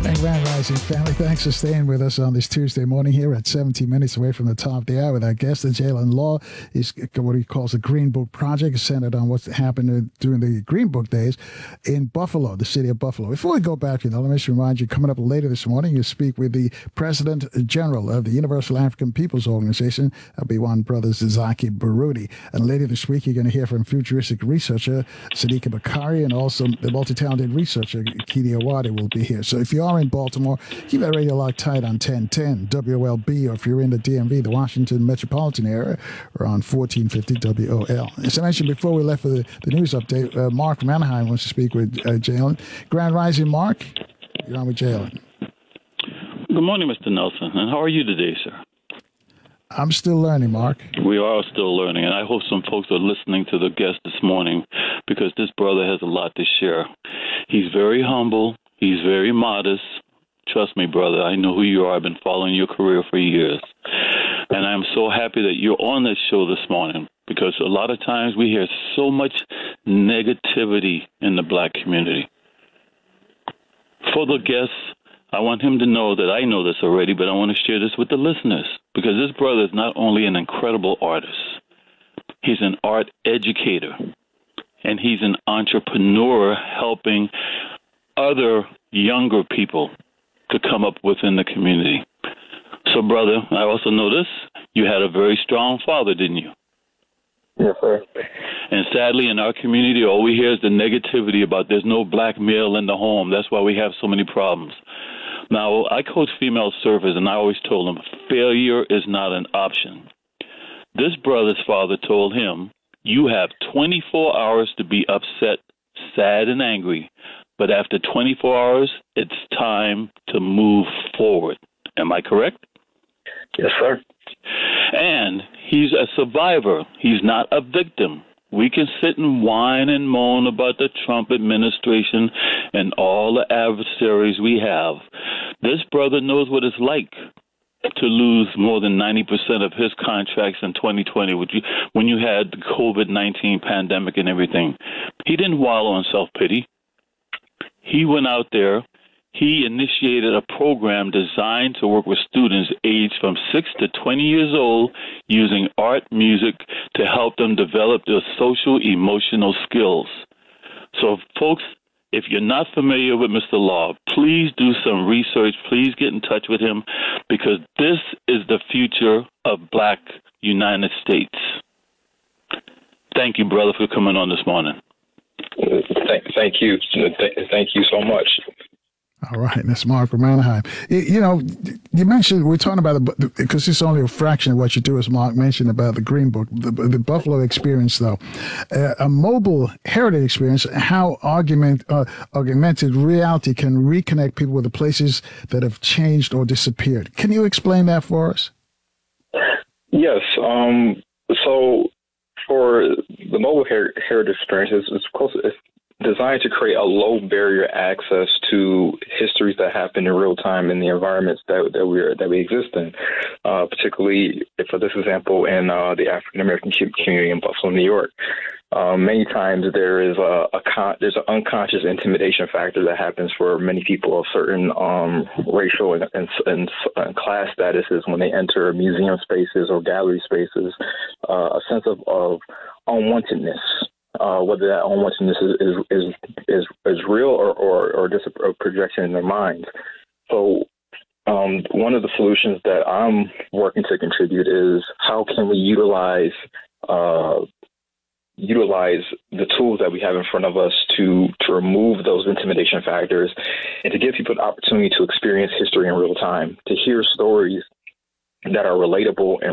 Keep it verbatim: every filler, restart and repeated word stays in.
Grand Rising family, thanks for staying with us on this Tuesday morning here at seventeen minutes away from the top of the hour with our guest, Jalen Law. He's what he calls the Green Book Project, centered on what's happened during the Green Book days in Buffalo, the city of Buffalo. Before we go back, you know, let me just remind you, coming up later this morning, you speak with the President General of the Universal African Peoples Organization, Abiwan Brothers Zaki Baruti. And later this week, you're going to hear from futuristic researcher Sadiqa Bakari, and also the multi-talented researcher Kidi Awadi will be here. So if you are in Baltimore, keep that radio locked tight on ten ten W O L B, or if you're in the D M V, the Washington metropolitan area, or on fourteen fifty W O L. As I mentioned before we left for the, the news update, uh, Mark from Anaheim wants to speak with uh, Jalen. Grand Rising, Mark. You're on with Jalen. Good morning, Mister Nelson. And how are you today, sir? I'm still learning, Mark. We are still learning, and I hope some folks are listening to the guest this morning, because this brother has a lot to share. He's very humble. He's very modest. Trust me, brother, I know who you are. I've been following your career for years. And I'm so happy that you're on this show this morning, because a lot of times we hear so much negativity in the black community. For the guests, I want him to know that I know this already, but I want to share this with the listeners, because this brother is not only an incredible artist, he's an art educator, and he's an entrepreneur helping other younger people to come up within the community. So, brother, I also know this. You had a very strong father, didn't you? Yes, sir. And sadly, in our community, all we hear is the negativity about there's no black male in the home. That's why we have so many problems. Now, I coach female surfers, and I always told them failure is not an option. This brother's father told him, you have twenty-four hours to be upset, sad, and angry. But after twenty-four hours, it's time to move forward. Am I correct? Yes, sir. And he's a survivor. He's not a victim. We can sit and whine and moan about the Trump administration and all the adversaries we have. This brother knows what it's like to lose more than ninety percent of his contracts in twenty twenty, which you, when you had the COVID nineteen pandemic and everything. He didn't wallow in self-pity. He went out there. He initiated a program designed to work with students aged from six to twenty years old using art, music to help them develop their social, emotional skills. So, folks, if you're not familiar with Mister Law, please do some research. Please get in touch with him, because this is the future of Black United States. Thank you, brother, for coming on this morning. Thank, thank you. Thank you so much. All right, that's Mark from Anaheim. You, you know, you mentioned, we're talking about, the because it's only a fraction of what you do, as Mark mentioned, about the Green Book, the, the Buffalo experience, though. Uh, a mobile heritage experience, how argument, uh, augmented reality can reconnect people with the places that have changed or disappeared. Can you explain that for us? Yes. Um, so for the mobile her- heritage experience, it's, it's close. It's designed to create a low barrier access to histories that happen in real time in the environments that that we that we exist in. Uh, particularly, for this example, in uh, the African American community in Buffalo, New York, um, many times there is a, a con- there's an unconscious intimidation factor that happens for many people of certain um, racial and, and, and, and class statuses when they enter museum spaces or gallery spaces. Uh, a sense of, of unwantedness. Uh, whether that unwantedness is is is is, is real or, or, or just a projection in their minds. So um, one of the solutions that I'm working to contribute is how can we utilize uh, utilize the tools that we have in front of us to to remove those intimidation factors and to give people the opportunity to experience history in real time, to hear stories that are relatable and